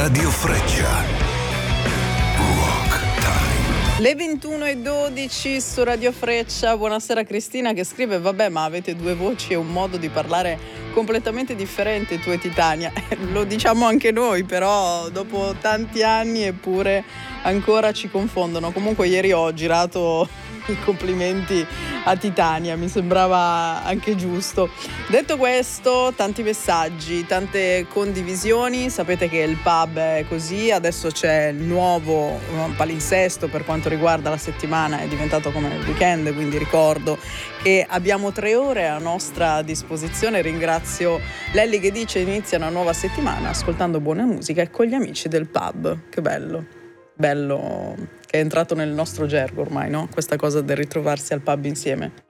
Radio Freccia. Rock Time. Le 21:12 su Radio Freccia. Buonasera Cristina che scrive: vabbè, ma avete due voci e un modo di parlare completamente differente tu e Titania. Lo diciamo anche noi, però dopo tanti anni eppure ancora ci confondono. Comunque ieri ho girato i complimenti a Titania, mi sembrava anche giusto. Detto questo, tanti messaggi, tante condivisioni. Sapete che il pub è così, adesso c'è il nuovo palinsesto per quanto riguarda la settimana, è diventato come il weekend, quindi ricordo che abbiamo 3 ore a nostra disposizione. Ringrazio Lelli che dice: inizia una nuova settimana ascoltando buona musica e con gli amici del pub. Che bello che è entrato nel nostro gergo ormai, no? Questa cosa del ritrovarsi al pub insieme.